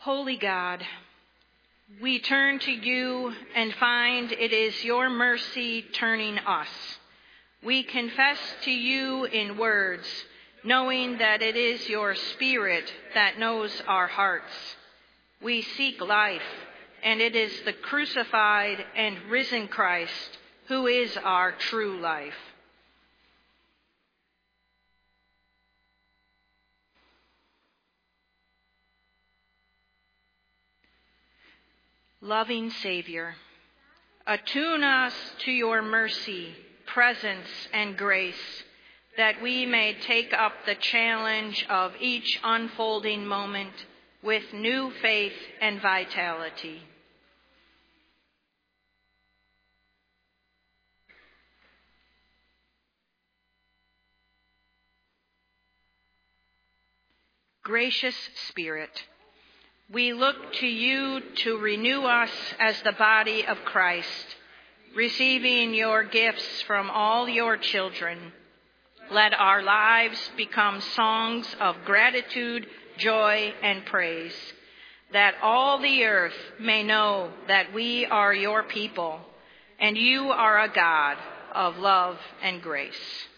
Holy God, we turn to you and find it is your mercy turning us. We confess to you in words, knowing that it is your Spirit that knows our hearts. We seek life, and it is the crucified and risen Christ who is our true life. Loving Savior, attune us to your mercy, presence, and grace, that we may take up the challenge of each unfolding moment with new faith and vitality. Gracious Spirit, we look to you to renew us as the body of Christ, receiving your gifts from all your children. Let our lives become songs of gratitude, joy, and praise, that all the earth may know that we are your people, and you are a God of love and grace.